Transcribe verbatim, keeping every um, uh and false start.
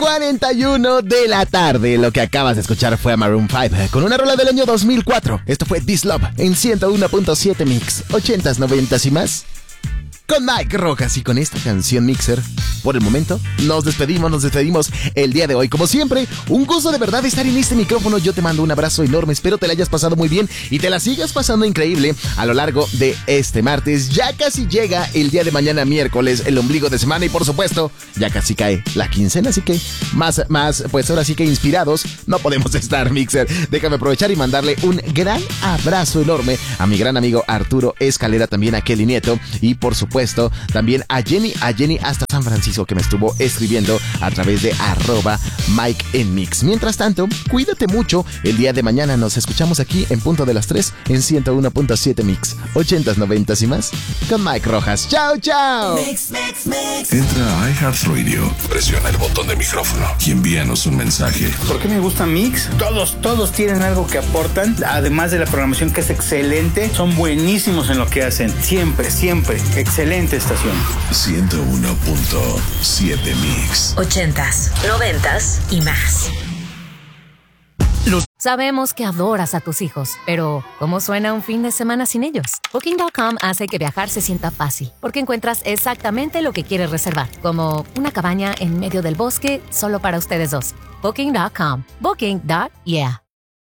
cuarenta y uno de la tarde. Lo que acabas de escuchar fue a Maroon cinco con una rola del año dos mil cuatro. Esto fue This Love en ciento uno punto siete Mix, ochentas, noventas y más. Con Mike Rojas y con esta canción Mixer, por el momento, nos despedimos, nos despedimos el día de hoy. Como siempre, un gusto de verdad estar en este micrófono. Yo te mando un abrazo enorme, espero te la hayas pasado muy bien y te la sigas pasando increíble a lo largo de este martes. Ya casi llega el día de mañana miércoles, el ombligo de semana y por supuesto, ya casi cae la quincena, así que más, más, pues ahora sí que inspirados no podemos estar, Mixer. Déjame aprovechar y mandarle un gran abrazo enorme a mi gran amigo Arturo Escalera, también a Kelly Nieto y por supuesto también a Jenny, a Jenny hasta San Francisco que me estuvo escribiendo a través de arroba Mike en Mix. Mientras tanto, cuídate mucho. El día de mañana nos escuchamos aquí en punto de las tres en ciento uno punto siete Mix, ochentas, noventas y más con Mike Rojas. ¡Chao, chao! Mix, mix, mix. Entra a iHeartRadio, presiona el botón de micrófono y envíanos un mensaje. ¿Por qué me gusta Mix? Todos, todos tienen algo que aportan, además de la programación que es excelente. Son buenísimos en lo que hacen. Siempre, siempre. Excelente estación. ciento uno punto siete Mix. Ochentas, noventas y más. Sabemos que adoras a tus hijos, pero ¿cómo suena un fin de semana sin ellos? Booking punto com hace que viajar se sienta fácil, porque encuentras exactamente lo que quieres reservar, como una cabaña en medio del bosque solo para ustedes dos. Booking punto com. Booking. Yeah.